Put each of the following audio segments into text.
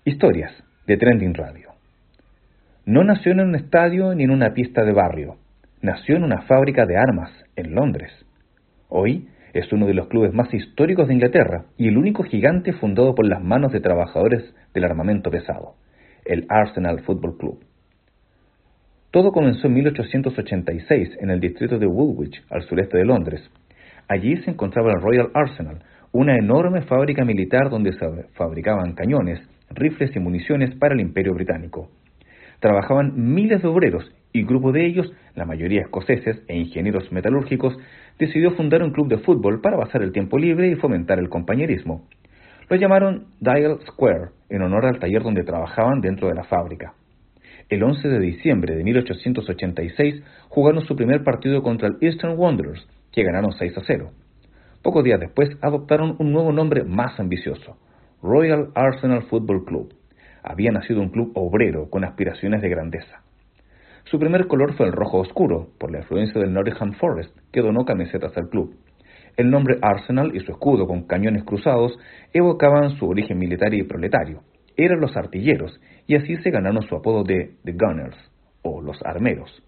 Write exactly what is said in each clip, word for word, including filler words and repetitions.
Historias de Trending Radio. No nació en un estadio ni en una pista de barrio. Nació en una fábrica de armas en Londres. Hoy es uno de los clubes más históricos de Inglaterra y el único gigante fundado por las manos de trabajadores del armamento pesado, el Arsenal Football Club. Todo comenzó en mil ochocientos ochenta y seis en el distrito de Woolwich, al sureste de Londres. Allí se encontraba el Royal Arsenal, una enorme fábrica militar donde se fabricaban cañones, rifles y municiones para el Imperio Británico. Trabajaban miles de obreros y grupo de ellos, la mayoría escoceses e ingenieros metalúrgicos, decidió fundar un club de fútbol para pasar el tiempo libre y fomentar el compañerismo. Lo llamaron Dial Square, en honor al taller donde trabajaban dentro de la fábrica. El once de diciembre de mil ochocientos ochenta y seis jugaron su primer partido contra el Eastern Wanderers, que ganaron seis a cero. Pocos días después adoptaron un nuevo nombre más ambicioso, Royal Arsenal Football Club. Había nacido un club obrero con aspiraciones de grandeza. Su primer color fue el rojo oscuro, por la influencia del Nottingham Forest, que donó camisetas al club. El nombre Arsenal y su escudo con cañones cruzados evocaban su origen militar y proletario. Eran los artilleros, y así se ganaron su apodo de The Gunners, o los armeros.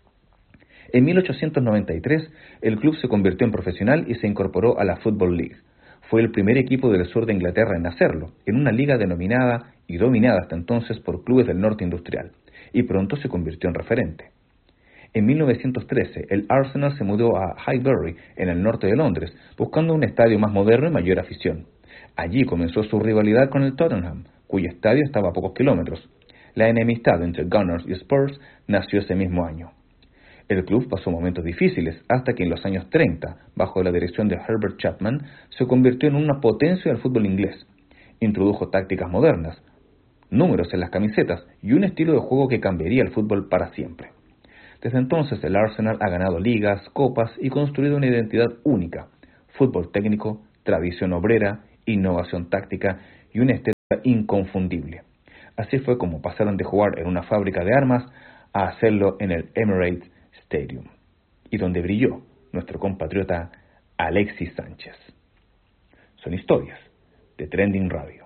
En mil ochocientos noventa y tres, el club se convirtió en profesional y se incorporó a la Football League. Fue el primer equipo del sur de Inglaterra en hacerlo, en una liga denominada y dominada hasta entonces por clubes del norte industrial, y pronto se convirtió en referente. En mil novecientos trece, el Arsenal se mudó a Highbury, en el norte de Londres, buscando un estadio más moderno y mayor afición. Allí comenzó su rivalidad con el Tottenham, cuyo estadio estaba a pocos kilómetros. La enemistad entre Gunners y Spurs nació ese mismo año. El club pasó momentos difíciles hasta que en los años treinta, bajo la dirección de Herbert Chapman, se convirtió en una potencia del fútbol inglés. Introdujo tácticas modernas, números en las camisetas y un estilo de juego que cambiaría el fútbol para siempre. Desde entonces el Arsenal ha ganado ligas, copas y construido una identidad única: fútbol técnico, tradición obrera, innovación táctica y una estética inconfundible. Así fue como pasaron de jugar en una fábrica de armas a hacerlo en el Emirates Stadium, y donde brilló nuestro compatriota Alexis Sánchez. Son historias de Trending Radio.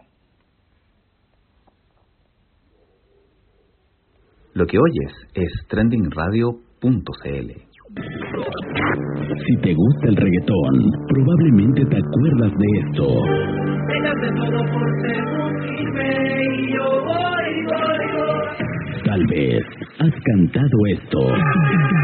Lo que oyes es trending radio punto c l. Si te gusta el reggaetón, probablemente te acuerdas de esto. Tal vez has cantado esto.